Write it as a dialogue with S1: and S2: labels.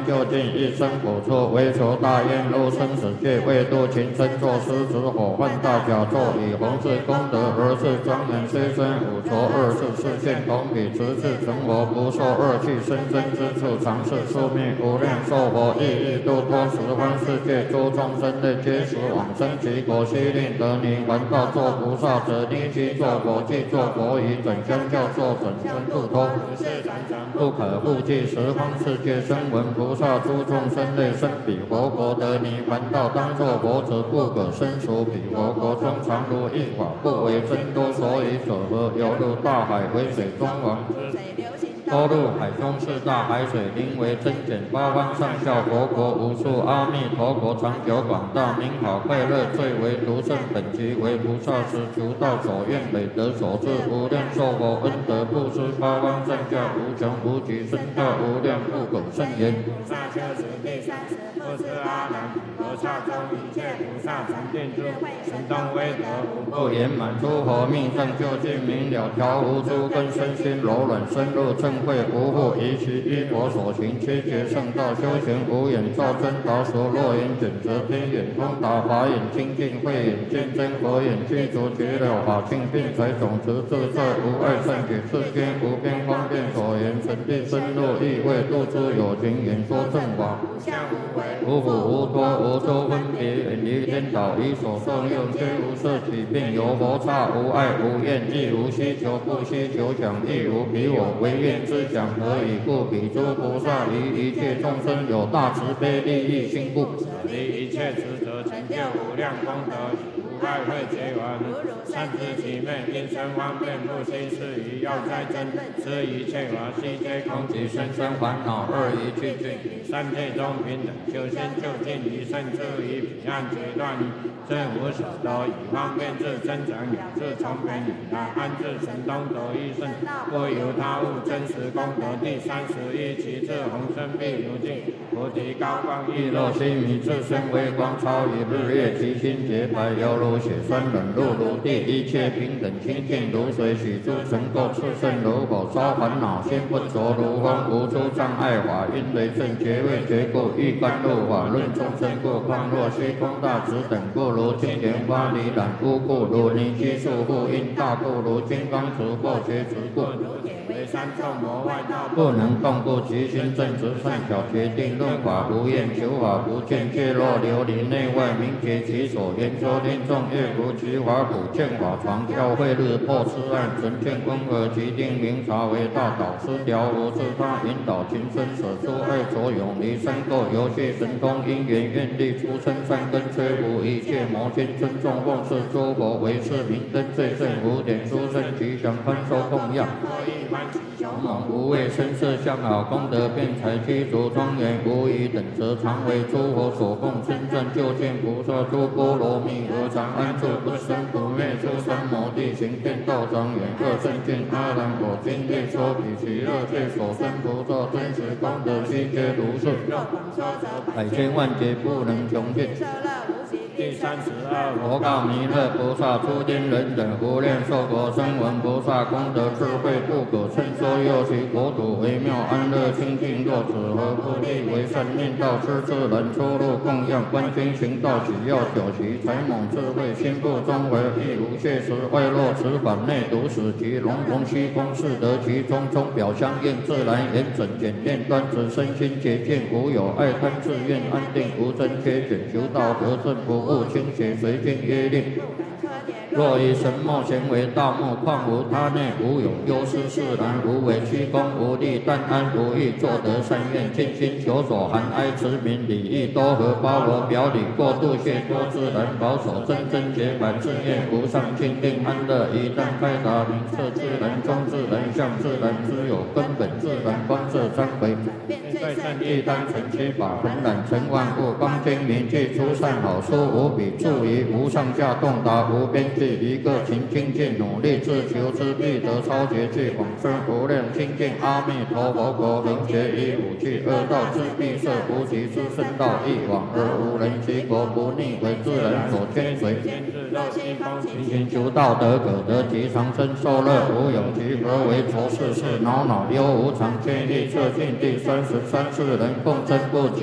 S1: 究竟，一生不错，为求大愿，入生死界，为度情深，作狮子火犯大甲胄，以弘治功德而是庄严，虽生五浊二世，世现同体，直至成佛，不受恶气生真之处，常是宿命无量寿佛，亦度脱十方世界诸众生类，皆使往生其果，悉令得泥还道作菩萨者，立即作佛，即作佛以整相教作整身度脱，不可复计十方世界声闻菩萨诸众生类，生彼佛国得泥还道，当作佛者不可生熟彼佛国中，常如一法，不为真多，所以者何？犹如大海为水中王，多入海中是大海水，名为真简，八方上下佛国无数，阿弥陀佛长久广大，名好快乐，最为独胜，本集为菩萨时，求道所愿累得所致，无量寿佛恩德布施，八方上下无穷无极，身教无量不可胜言。菩萨修持第30不是阿难，菩萨中一切菩萨常定住，神通威德无不圆满，诸佛命上究竟明了，调伏诸根身心柔软，深入正慧，无复疑其依佛所行，切觉圣道，修行无眼照真导所，若眼卷则天眼通达，法眼清净，慧眼见真，佛眼具足觉了法性，并财种子自在，无碍善解，世间无边方便所言，神地深入意味，度诸有情，演说正法，无苦无多，无周分别，远离颠倒，以所受用，虽无色起，并有佛刹，无爱无厌，亦无希求，不希求想，亦无彼我，唯愿之想，何以故？彼诸菩萨离一切众生有大慈悲利益心故，离一切执着，成就无量功德，无爱会结缘，善知其昧，因生方便，不心是疑，要斋真，知一切法悉皆空，即生生烦恼二疑去尽，三界中平等，修心就近，一生至于彼岸决断，真无所得，以方便智增长，有智从边以来，安置神通得一胜，不由他物，真实功德第31，其智宏深必如镜，菩提高光亦若须弥，自身微光超于日月，其心洁白犹如血栓，冷露如地，一切平等清净如水，许诸尘垢炽盛如火，烧烦恼心不着如风，无诸障碍法，因为正觉位觉故，欲甘露法论众生故，况若虚空大直等，不如金莲花离染污故，如泥积束缚，因大故如金刚持或觉持故，为三众魔外道不能动故，其心正直善巧，决定论法无厌，求法不见，皆若琉璃内外，明觉其所言说听众，越如其法普见法传，教会日破痴暗，纯净温和，其定明察为大导师，调伏自他，引导情深，舍诸爱着永离三垢，游戏神通因缘愿力，出生善根，摧伏一切魔心，尊重奉事诸佛为是明灯，最胜无点，殊胜吉祥，宽收供养，无畏声色相好，功德辩才具足庄严，无疑等则常为诸佛所供，称赞究竟菩萨诸波罗蜜，何常安住不生不灭，诸三摩地行遍道庄严，各圣见阿难果，今日说彼其乐界所生菩萨真实功德，悉皆如是，百千万劫不能穷尽。第32佛告弥勒菩萨，诸天人等无量寿佛声闻菩萨功德智慧不可称说，又其国土微妙安乐清净，若此何不立为善念道，施自然出入供养，观经行道，只要久习才猛智慧，心不中为亦无谢时，外若此法内独使其龙龙虚空是得其中，钟表相应自然严整简练，端直身心洁净，无有爱贪自愿，安定无真缺卷，求道得正不误倾斜，随经约令。若以神墨咸为大木，况无他内，无有忧思释然，无为虚空，无力但安无欲，作得善愿，尽心求所含哀持名，礼义多和，包罗表里，过度谢多自然，保守真真洁白，自愿无上清定安乐，一旦开达明彻自然，中自然，相自然，知有根本自然，光色参回，对胜义单纯七法，浑然成万物，光精明具出善好书，无比助于无上下洞达，无边际具一个勤精进努力自求之必得超绝技往生无量清净阿弥陀佛果能学以五具二道之必设无极之圣道一往而无人其国不逆为自然所牵随勤勤求道德可得其长生受乐无有其何为愁世事恼恼忧无常天意测尽第33世人共生不及